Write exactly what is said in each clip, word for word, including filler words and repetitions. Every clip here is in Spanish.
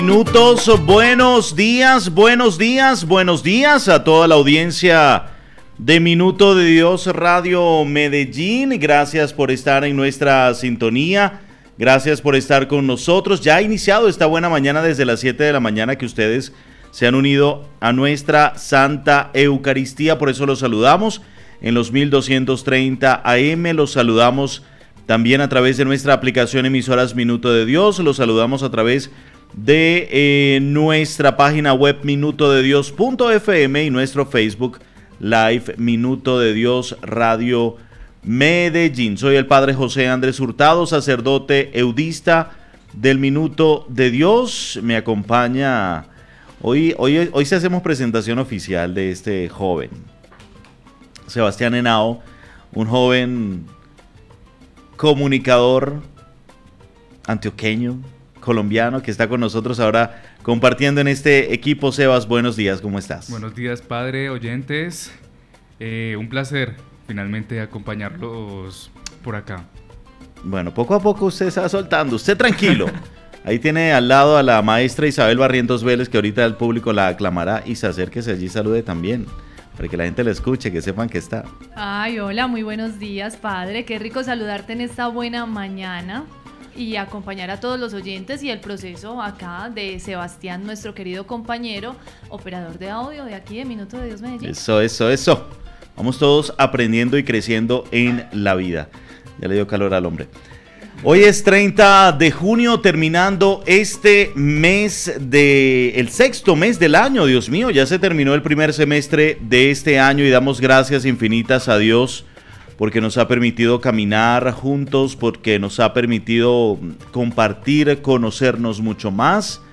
Minutos, buenos días, buenos días, buenos días a toda la audiencia de Minuto de Dios Radio Medellín. Gracias por estar en nuestra sintonía, gracias por estar con nosotros. Ya ha iniciado esta buena mañana desde las siete de la mañana que ustedes se han unido a nuestra Santa Eucaristía, por eso los saludamos en los mil doscientos treinta A M, los saludamos también a través de nuestra aplicación emisoras Minuto de Dios, los saludamos a través de eh, nuestra página web minuto de dios punto f m y nuestro Facebook Live Minuto de Dios Radio Medellín. Soy el Padre José Andrés Hurtado, sacerdote eudista del Minuto de Dios. Me acompaña, hoy, hoy, hoy sí hacemos presentación oficial de este joven, Sebastián Henao, un joven comunicador antioqueño, colombiano, que está con nosotros ahora compartiendo en este equipo. Sebas, buenos días, ¿cómo estás? Buenos días, padre, oyentes. Eh, un placer finalmente acompañarlos por acá. Bueno, poco a poco usted se va soltando, usted tranquilo. Ahí tiene al lado a la maestra Isabel Barrientos Vélez, que ahorita el público la aclamará, y se acérquese allí, salude también, para que la gente la escuche, que sepan que está. Ay, hola, muy buenos días, padre. Qué rico saludarte en esta buena mañana y acompañar a todos los oyentes y el proceso acá de Sebastián, nuestro querido compañero, operador de audio de aquí de Minuto de Dios Medellín. Eso, eso, eso. Vamos todos aprendiendo y creciendo en la vida. Ya le dio calor al hombre. Hoy es treinta de junio, terminando este mes de, el sexto mes del año. Dios mío, ya se terminó el primer semestre de este año y damos gracias infinitas a Dios porque nos ha permitido caminar juntos, porque nos ha permitido compartir, conocernos mucho más.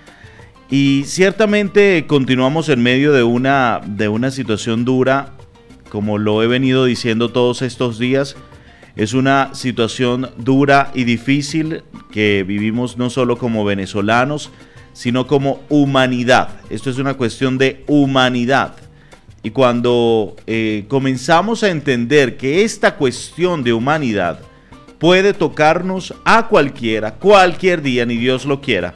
Y ciertamente continuamos en medio de una, de una situación dura, como lo he venido diciendo todos estos días. Es una situación dura y difícil que vivimos no solo como venezolanos, sino como humanidad. Esto es una cuestión de humanidad. Y cuando eh, comenzamos a entender que esta cuestión de humanidad puede tocarnos a cualquiera, cualquier día, ni Dios lo quiera,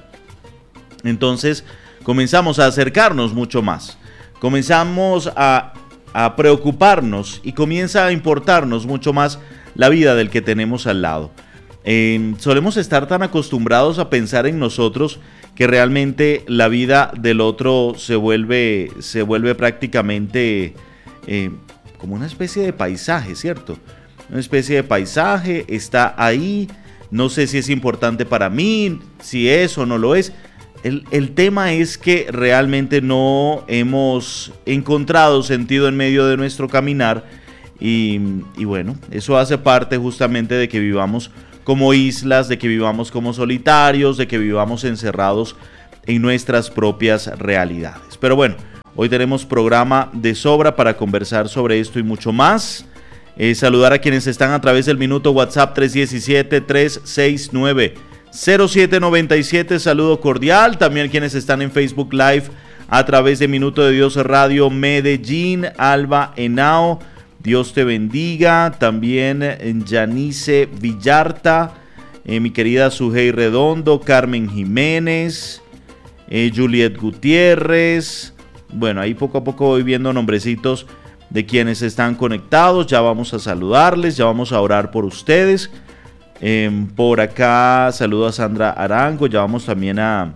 entonces comenzamos a acercarnos mucho más. Comenzamos a, a preocuparnos y comienza a importarnos mucho más la vida del que tenemos al lado. Eh, solemos estar tan acostumbrados a pensar en nosotros que realmente la vida del otro se vuelve, se vuelve prácticamente eh, como una especie de paisaje, ¿cierto? Una especie de paisaje, está ahí, no sé si es importante para mí, si es o no lo es. El, el tema es que realmente no hemos encontrado sentido en medio de nuestro caminar y, y bueno, eso hace parte justamente de que vivamos como islas, de que vivamos como solitarios, de que vivamos encerrados en nuestras propias realidades. Pero bueno, hoy tenemos programa de sobra para conversar sobre esto y mucho más. Eh, saludar a quienes están a través del minuto WhatsApp tres uno siete, tres seis nueve, cero siete nueve siete, saludo cordial. También quienes están en Facebook Live a través de Minuto de Dios Radio Medellín, Alba Henao, Dios te bendiga. También Yanice Villarta, eh, mi querida Sujei Redondo, Carmen Jiménez, eh, Juliet Gutiérrez. Bueno, ahí poco a poco voy viendo nombrecitos de quienes están conectados. Ya vamos a saludarles, ya vamos a orar por ustedes. Eh, por acá saludo a Sandra Arango, ya vamos también a,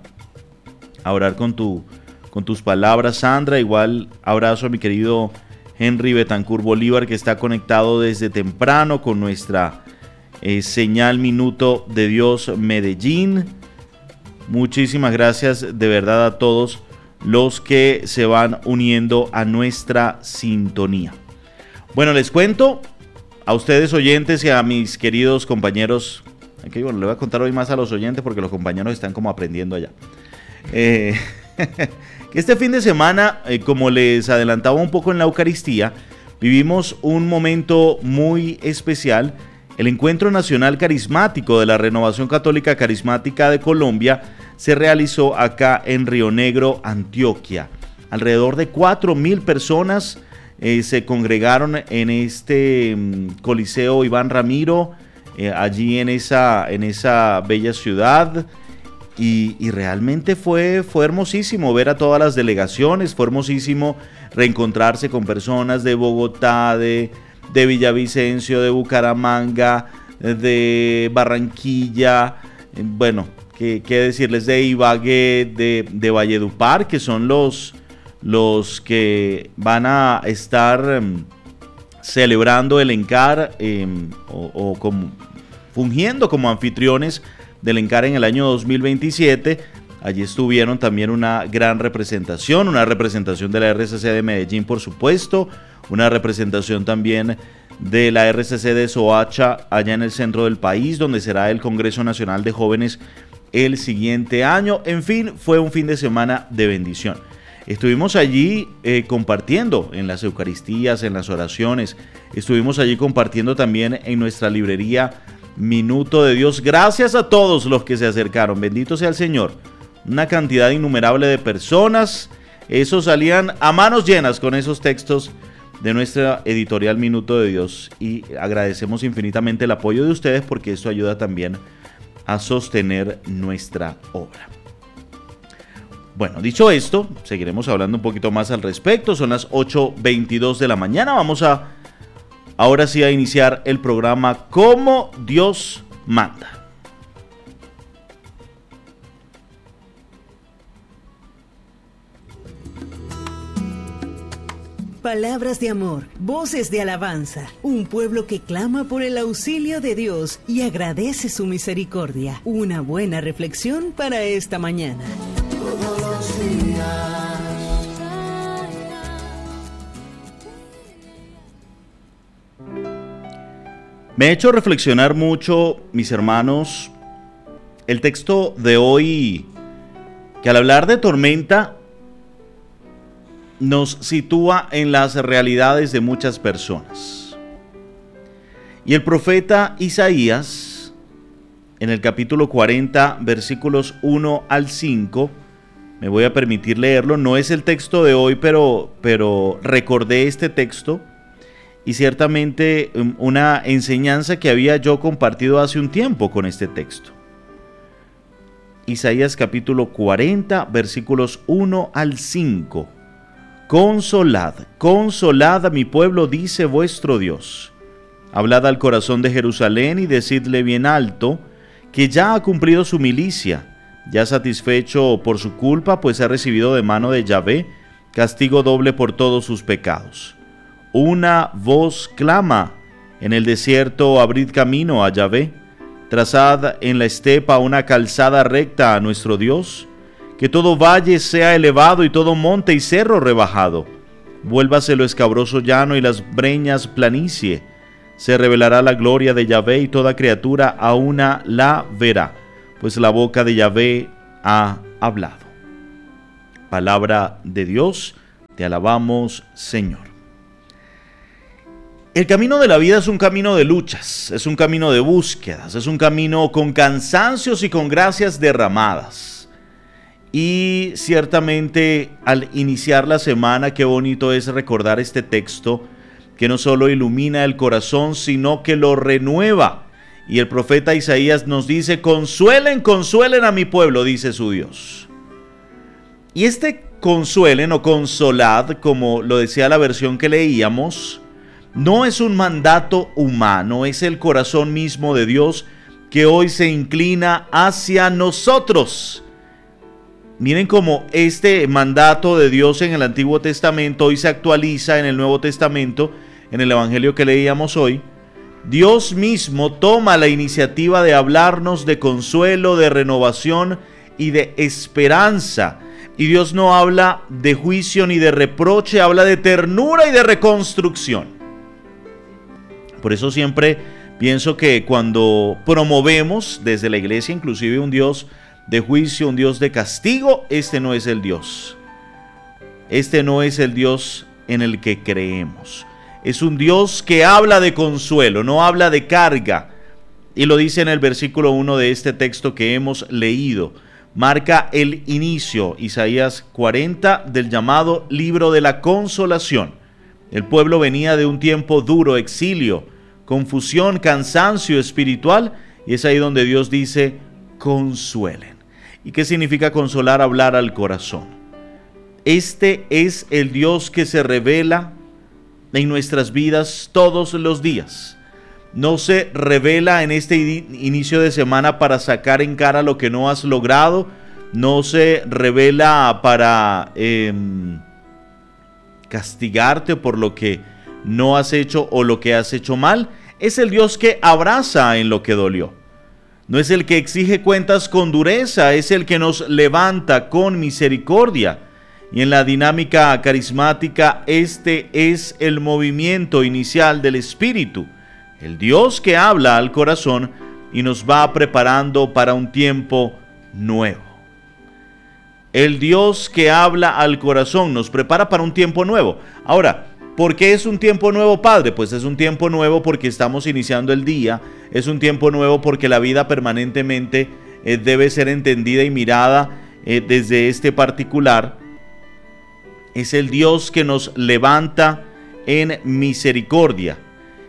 a orar con, tu, con tus palabras, Sandra. Igual abrazo a mi querido Henry Betancur Bolívar, que está conectado desde temprano con nuestra eh, señal Minuto de Dios Medellín. Muchísimas gracias de verdad a todos los que se van uniendo a nuestra sintonía. Bueno, les cuento a ustedes oyentes y a mis queridos compañeros. Aquí, bueno, le voy a contar hoy más a los oyentes porque los compañeros están como aprendiendo allá. Eh... Este fin de semana, eh, como les adelantaba un poco en la Eucaristía, vivimos un momento muy especial, el Encuentro Nacional Carismático de la Renovación Católica Carismática de Colombia se realizó acá en Río Negro, Antioquia. Alrededor de cuatro mil personas eh, se congregaron en este um, Coliseo Iván Ramiro, eh, allí en esa, en esa bella ciudad. y, y realmente fue, fue hermosísimo ver a todas las delegaciones, fue hermosísimo reencontrarse con personas de Bogotá, de, de Villavicencio, de Bucaramanga, de Barranquilla, bueno, qué, qué decirles, de Ibagué, de, de Valledupar, que son los, los que van a estar um, celebrando el ENCAR um, o, o como, fungiendo como anfitriones del ENCAR en el año dos mil veintisiete. Allí estuvieron también una gran representación, una representación de la R C C de Medellín, por supuesto, una representación también de la R C C de Soacha, allá en el centro del país, donde será el Congreso Nacional de Jóvenes el siguiente año. En fin, fue un fin de semana de bendición. Estuvimos allí eh, compartiendo en las Eucaristías, en las oraciones. Estuvimos allí compartiendo también en nuestra librería Minuto de Dios. Gracias a todos los que se acercaron. Bendito sea el Señor. Una cantidad innumerable de personas. Esos salían a manos llenas con esos textos de nuestra editorial Minuto de Dios, y agradecemos infinitamente el apoyo de ustedes porque esto ayuda también a sostener nuestra obra. Bueno, dicho esto, seguiremos hablando un poquito más al respecto. Son las ocho veintidós de la mañana. Vamos a ahora sí a iniciar el programa Como Dios Manda. Palabras de amor, voces de alabanza, un pueblo que clama por el auxilio de Dios y agradece su misericordia. Una buena reflexión para esta mañana. Todos los días. Me ha hecho reflexionar mucho, mis hermanos, el texto de hoy, que al hablar de tormenta nos sitúa en las realidades de muchas personas. Y el profeta Isaías, en el capítulo cuarenta, versículos uno al cinco, me voy a permitir leerlo. No es el texto de hoy, pero, pero recordé este texto y ciertamente una enseñanza que había yo compartido hace un tiempo con este texto. Isaías capítulo cuarenta, versículos uno al cinco. Consolad, consolad a mi pueblo, dice vuestro Dios. Hablad al corazón de Jerusalén y decidle bien alto, que ya ha cumplido su milicia, ya satisfecho por su culpa, pues ha recibido de mano de Yahvé castigo doble por todos sus pecados. Una voz clama, en el desierto abrid camino a Yahvé, trazad en la estepa una calzada recta a nuestro Dios. Que todo valle sea elevado y todo monte y cerro rebajado. Vuélvase lo escabroso llano y las breñas planicie. Se revelará la gloria de Yahvé y toda criatura a una la verá, pues la boca de Yahvé ha hablado. Palabra de Dios, te alabamos, Señor. El camino de la vida es un camino de luchas, es un camino de búsquedas, es un camino con cansancios y con gracias derramadas. Y ciertamente al iniciar la semana, qué bonito es recordar este texto que no solo ilumina el corazón, sino que lo renueva. Y el profeta Isaías nos dice, consuelen, consuelen a mi pueblo, dice su Dios. Y este consuelen o consolad, como lo decía la versión que leíamos, no es un mandato humano, es el corazón mismo de Dios que hoy se inclina hacia nosotros. Miren cómo este mandato de Dios en el Antiguo Testamento hoy se actualiza en el Nuevo Testamento, en el Evangelio que leíamos hoy. Dios mismo toma la iniciativa de hablarnos de consuelo, de renovación y de esperanza. Y Dios no habla de juicio ni de reproche, habla de ternura y de reconstrucción. Por eso siempre pienso que cuando promovemos desde la iglesia inclusive un Dios de juicio, un Dios de castigo, este no es el Dios. Este no es el Dios en el que creemos. Es un Dios que habla de consuelo, no habla de carga. Y lo dice en el versículo uno de este texto que hemos leído. Marca el inicio, Isaías cuarenta, del llamado libro de la consolación. El pueblo venía de un tiempo duro, exilio, confusión, cansancio espiritual, y es ahí donde Dios dice, consuelen. ¿Y qué significa consolar? Hablar al corazón. Este es el Dios que se revela en nuestras vidas todos los días. No se revela en este inicio de semana para sacar en cara lo que no has logrado. No se revela para eh, castigarte por lo que no has hecho o lo que has hecho mal. Es el Dios que abraza en lo que dolió. No es el que exige cuentas con dureza, es el que nos levanta con misericordia. Y en la dinámica carismática, este es el movimiento inicial del Espíritu. El Dios que habla al corazón y nos va preparando para un tiempo nuevo. El Dios que habla al corazón nos prepara para un tiempo nuevo. Ahora, ¿por qué es un tiempo nuevo, Padre? Pues es un tiempo nuevo porque estamos iniciando el día. Es un tiempo nuevo porque la vida permanentemente eh, debe ser entendida y mirada eh, desde este particular. Es el Dios que nos levanta en misericordia.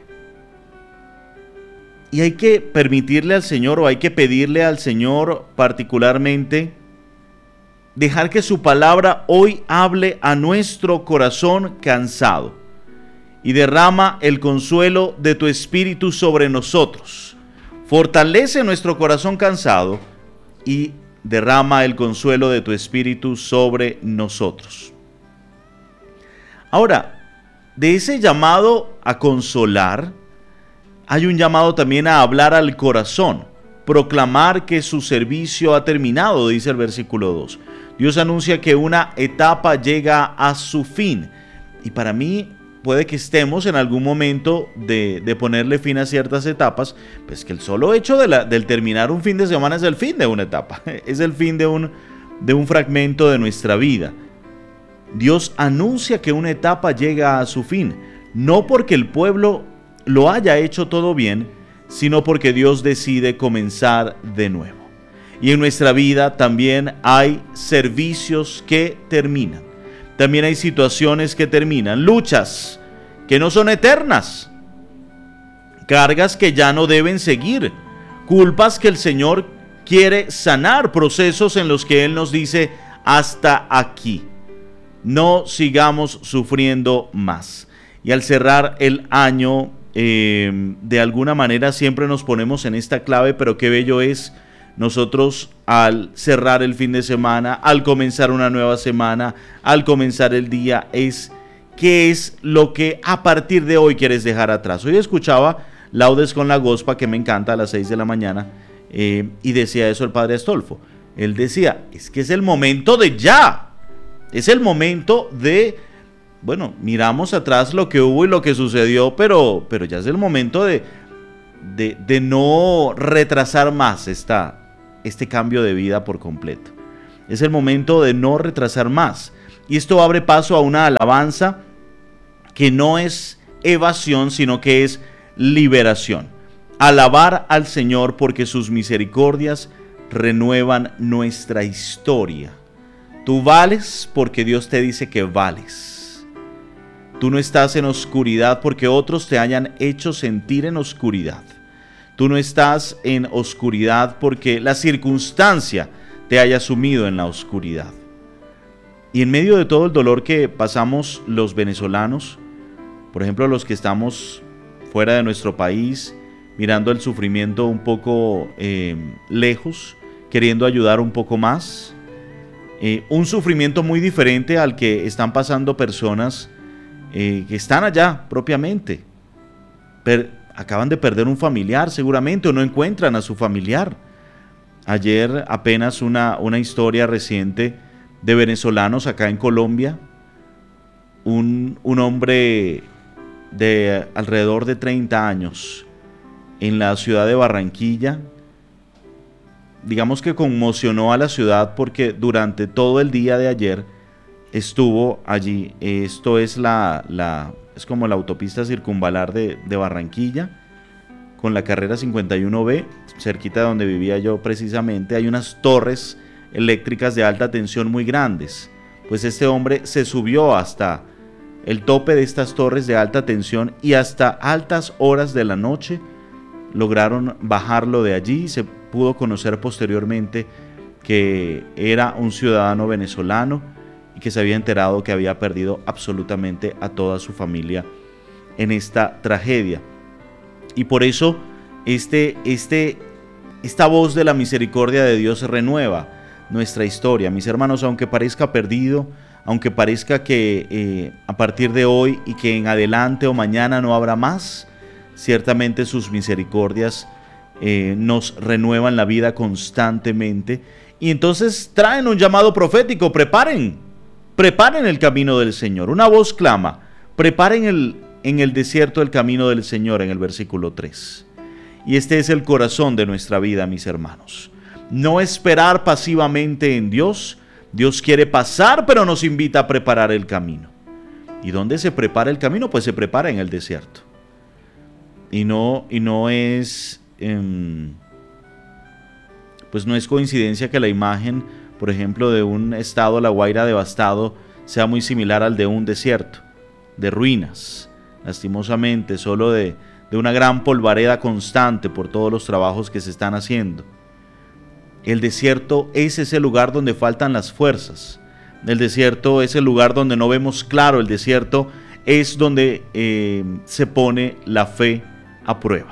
Y hay que permitirle al Señor, o hay que pedirle al Señor particularmente, dejar que su palabra hoy hable a nuestro corazón cansado y derrama el consuelo de tu Espíritu sobre nosotros. Fortalece nuestro corazón cansado y derrama el consuelo de tu Espíritu sobre nosotros. Ahora, de ese llamado a consolar, hay un llamado también a hablar al corazón, proclamar que su servicio ha terminado, dice el versículo dos. Dios anuncia que una etapa llega a su fin. Y para mí, puede que estemos en algún momento de, de ponerle fin a ciertas etapas, pues que el solo hecho de la, del terminar un fin de semana es el fin de una etapa, es el fin de un, de un fragmento de nuestra vida. Dios anuncia que una etapa llega a su fin, no porque el pueblo lo haya hecho todo bien, sino porque Dios decide comenzar de nuevo. Y en nuestra vida también hay servicios que terminan. También hay situaciones que terminan, luchas que no son eternas, cargas que ya no deben seguir, culpas que el Señor quiere sanar, procesos en los que Él nos dice hasta aquí. No sigamos sufriendo más. Y al cerrar el año, eh, de alguna manera siempre nos ponemos en esta clave, pero qué bello es nosotros al cerrar el fin de semana, al comenzar una nueva semana, al comenzar el día, es qué es lo que a partir de hoy quieres dejar atrás. Hoy escuchaba Laudes con la Gospa, que me encanta, a las seis de la mañana, eh, y decía eso el Padre Astolfo. Él decía, es que es el momento de ya. Es el momento de, bueno, miramos atrás lo que hubo y lo que sucedió, pero, pero ya es el momento de, de, de no retrasar más esta, este cambio de vida por completo. Es el momento de no retrasar más. Y esto abre paso a una alabanza que no es evasión, sino que es liberación. Alabar al Señor porque sus misericordias renuevan nuestra historia. Tú vales porque Dios te dice que vales. Tú no estás en oscuridad porque otros te hayan hecho sentir en oscuridad. Tú no estás en oscuridad porque la circunstancia te haya sumido en la oscuridad. Y en medio de todo el dolor que pasamos los venezolanos, por ejemplo los que estamos fuera de nuestro país, mirando el sufrimiento un poco eh, lejos, queriendo ayudar un poco más, Eh, un sufrimiento muy diferente al que están pasando personas eh, que están allá propiamente. Per- acaban de perder un familiar seguramente o no encuentran a su familiar. Ayer apenas una, una historia reciente de venezolanos acá en Colombia. Un, un hombre de alrededor de treinta años en la ciudad de Barranquilla, digamos que conmocionó a la ciudad porque durante todo el día de ayer estuvo allí. Esto es la, la es como la autopista circunvalar de, de Barranquilla, con la carrera cincuenta y uno B, cerquita de donde vivía yo precisamente. Hay unas torres eléctricas de alta tensión muy grandes. Pues este hombre se subió hasta el tope de estas torres de alta tensión y hasta altas horas de la noche lograron bajarlo de allí. Se pudo conocer posteriormente que era un ciudadano venezolano y que se había enterado que había perdido absolutamente a toda su familia en esta tragedia. Y por eso este, este, esta voz de la misericordia de Dios renueva nuestra historia. Mis hermanos, aunque parezca perdido, aunque parezca que eh, a partir de hoy y que en adelante o mañana no habrá más, ciertamente sus misericordias eh, nos renuevan la vida constantemente. Y entonces traen un llamado profético: preparen, preparen el camino del Señor. Una voz clama: preparen el, en el desierto el camino del Señor, en el versículo tres. Y este es el corazón de nuestra vida, mis hermanos. No esperar pasivamente en Dios. Dios quiere pasar, pero nos invita a preparar el camino. ¿Y dónde se prepara el camino? Pues se prepara en el desierto. Y no, y no es... Eh, pues no es coincidencia que la imagen, por ejemplo, de un estado La Guaira devastado sea muy similar al de un desierto, de ruinas, lastimosamente, solo de, de una gran polvareda constante por todos los trabajos que se están haciendo. El desierto es ese lugar donde faltan las fuerzas. El desierto es el lugar donde no vemos claro. El desierto es donde eh, se pone la fe a prueba.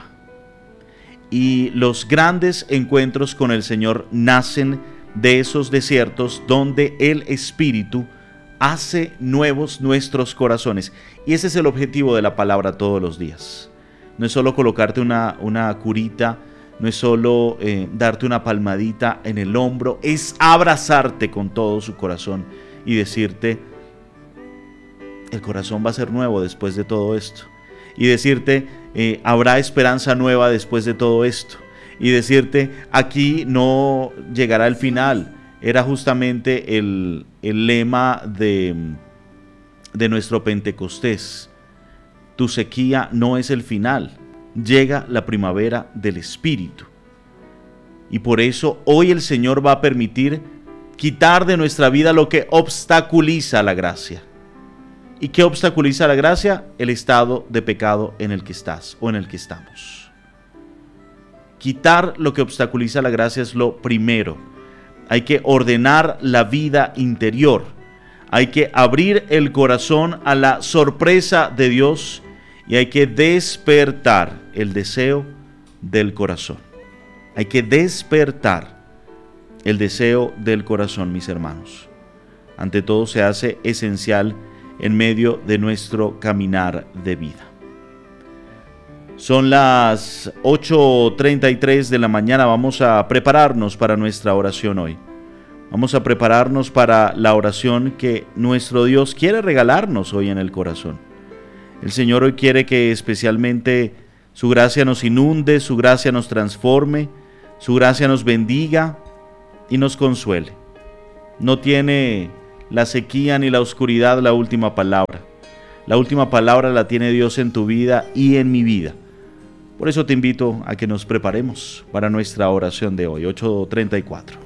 Y los grandes encuentros con el Señor nacen de esos desiertos donde el Espíritu hace nuevos nuestros corazones. Y ese es el objetivo de la palabra todos los días. No es solo colocarte una, una curita, no es solo eh, darte una palmadita en el hombro, es abrazarte con todo su corazón y decirte: el corazón va a ser nuevo después de todo esto. Y decirte: eh, habrá esperanza nueva después de todo esto. Y decirte: aquí no llegará el final. Era justamente el, el lema de, de nuestro Pentecostés. Tu sequía no es el final. Llega la primavera del Espíritu. Y por eso hoy el Señor va a permitir quitar de nuestra vida lo que obstaculiza la gracia. ¿Y qué obstaculiza la gracia? El estado de pecado en el que estás o en el que estamos. Quitar lo que obstaculiza la gracia es lo primero. Hay que ordenar la vida interior. Hay que abrir el corazón a la sorpresa de Dios y hay que despertar el deseo del corazón. Hay que despertar el deseo del corazón, mis hermanos. Ante todo se hace esencial en medio de nuestro caminar de vida. Son las ocho treinta y tres de la mañana. Vamos a prepararnos para nuestra oración hoy. Vamos a prepararnos para la oración que nuestro Dios quiere regalarnos hoy en el corazón. El Señor hoy quiere que especialmente su gracia nos inunde, su gracia nos transforme, su gracia nos bendiga y nos consuele. No tiene la sequía ni la oscuridad la última palabra. La última palabra la tiene Dios en tu vida y en mi vida. Por eso te invito a que nos preparemos para nuestra oración de hoy, ocho treinta y cuatro.